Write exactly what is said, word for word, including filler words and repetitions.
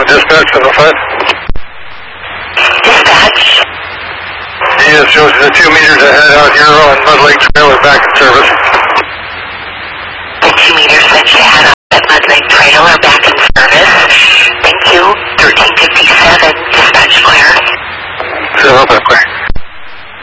Dispatch seven oh five. Dispatch. Yes, shows the two meters ahead out here on Mud Lake Trail are back in service.